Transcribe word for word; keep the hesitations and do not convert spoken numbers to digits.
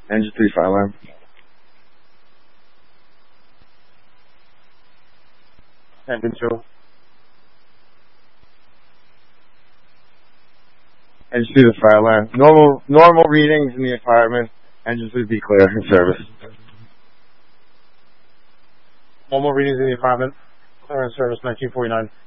Engine three fire alarm. Engine two. Engine two, the fire alarm. Normal, normal readings in the apartment. Engine three be clear in service. Normal readings in the apartment. Clear in service, nineteen forty-nine.